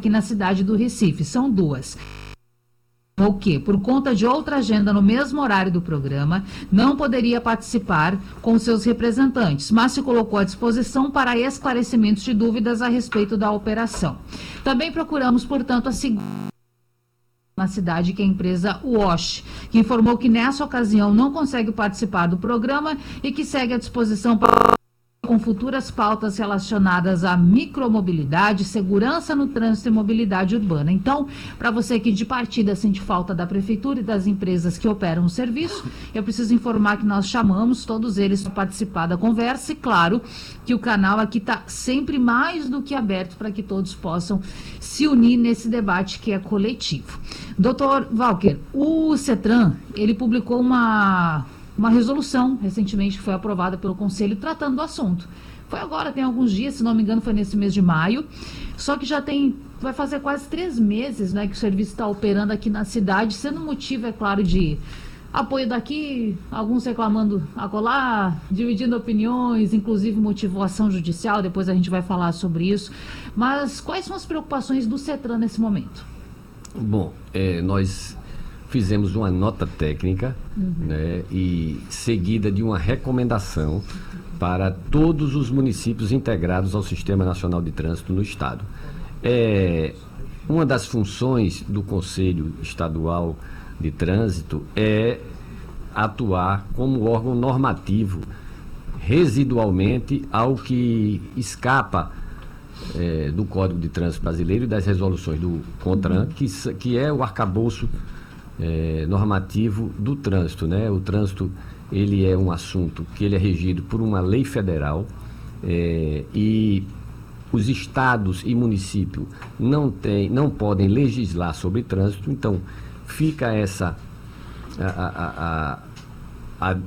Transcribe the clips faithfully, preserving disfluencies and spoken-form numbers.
aqui na cidade do Recife. São duas. O que, por conta de outra agenda no mesmo horário do programa, não poderia participar com seus representantes, mas se colocou à disposição para esclarecimentos de dúvidas a respeito da operação. Também procuramos, portanto, a segunda na cidade, que é a empresa Wash, que informou que nessa ocasião não consegue participar do programa e que segue à disposição para com futuras pautas relacionadas à micromobilidade, segurança no trânsito e mobilidade urbana. Então, para você que de partida sente falta da prefeitura e das empresas que operam o serviço, eu preciso informar que nós chamamos todos eles para participar da conversa e, claro, que o canal aqui está sempre mais do que aberto para que todos possam se unir nesse debate que é coletivo. Doutor Walker, o CETRAN, ele publicou uma... uma resolução recentemente que foi aprovada pelo Conselho tratando do assunto. Foi agora, tem alguns dias, se não me engano foi nesse mês de maio, só que já tem, vai fazer quase três meses, né, que o serviço está operando aqui na cidade, sendo motivo, é claro, de apoio daqui, alguns reclamando acolá, dividindo opiniões, inclusive motivação judicial, depois a gente vai falar sobre isso. Mas quais são as preocupações do CETRAN nesse momento? Bom, é, nós... fizemos uma nota técnica, uhum. né, e seguida de uma recomendação para todos os municípios integrados ao Sistema Nacional de Trânsito no Estado. É, uma das funções do Conselho Estadual de Trânsito é atuar como órgão normativo, residualmente ao que escapa é, do Código de Trânsito Brasileiro e das resoluções do CONTRAN, que, que é o arcabouço É, normativo do trânsito, né? O trânsito, ele é um assunto que ele é regido por uma lei federal é, e os estados e municípios não tem, não podem legislar sobre trânsito, então fica essa a, a, a, a,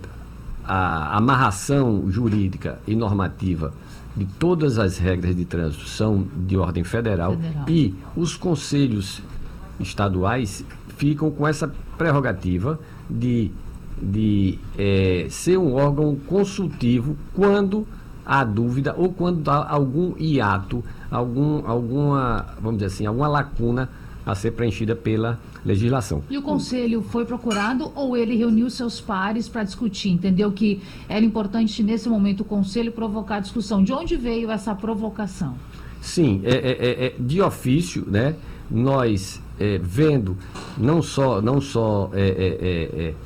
a amarração jurídica e normativa de todas as regras de trânsito são de ordem federal, federal. E os conselhos estaduais ficam com essa prerrogativa de, de é, ser um órgão consultivo quando há dúvida ou quando há algum hiato, algum, alguma, vamos dizer assim, alguma lacuna a ser preenchida pela legislação. E o Conselho foi procurado ou ele reuniu seus pares para discutir? Entendeu que era importante nesse momento o Conselho provocar a discussão? De onde veio essa provocação? Sim, é, é, é de ofício, né? Nós é, vendo não só, não só é, é, é,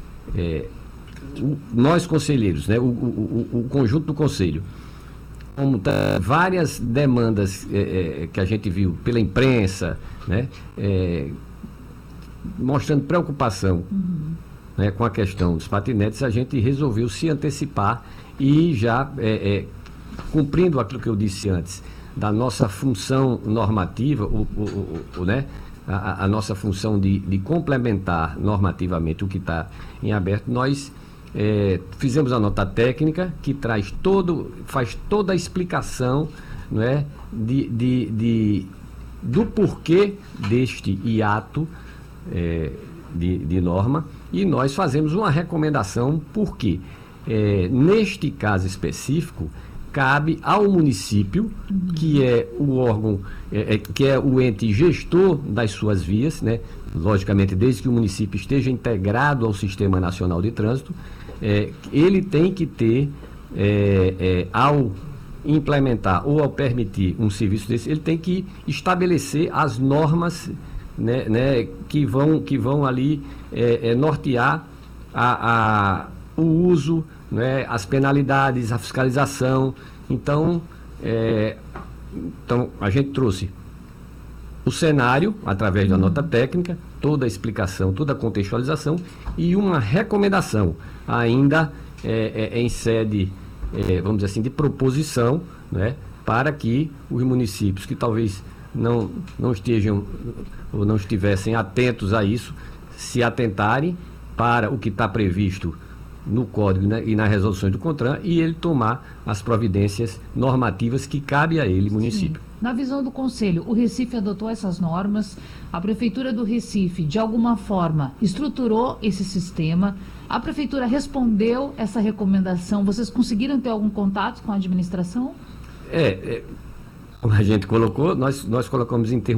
é, o, nós conselheiros, né? o, o, o, o conjunto do Conselho, como tá, várias demandas é, é, que a gente viu pela imprensa, né? É, mostrando preocupação uhum. né, com a questão dos patinetes, a gente resolveu se antecipar e já é, é, cumprindo aquilo que eu disse antes, da nossa função normativa, o, o, o, o, né? a, a nossa função de, de complementar normativamente o que está em aberto, nós é, fizemos a nota técnica que traz todo, faz toda a explicação, não é? de, de, de, do porquê deste hiato é, de, de norma, e nós fazemos uma recomendação porque, é, neste caso específico, cabe ao município, que é o órgão, é, que é o ente gestor das suas vias, né? Logicamente, desde que o município esteja integrado ao Sistema Nacional de Trânsito, é, ele tem que ter, é, é, ao implementar ou ao permitir um serviço desse, ele tem que estabelecer as normas, né, né, que, vão, que vão ali é, é, nortear a, a, o uso, né, as penalidades, a fiscalização. Então, é, então, a gente trouxe o cenário, através da nota técnica, toda a explicação, toda a contextualização e uma recomendação, ainda é, é, em sede, é, vamos dizer assim, de proposição, né, para que os municípios que talvez não, não estejam ou não estivessem atentos a isso, se atentarem para o que está previsto no Código, né, e nas resoluções do CONTRAN, e ele tomar as providências normativas que cabe a ele, município. Sim. Na visão do Conselho, o Recife adotou essas normas, a Prefeitura do Recife, de alguma forma, estruturou esse sistema, a Prefeitura respondeu essa recomendação, vocês conseguiram ter algum contato com a administração? É, é como a gente colocou, nós, nós colocamos em termos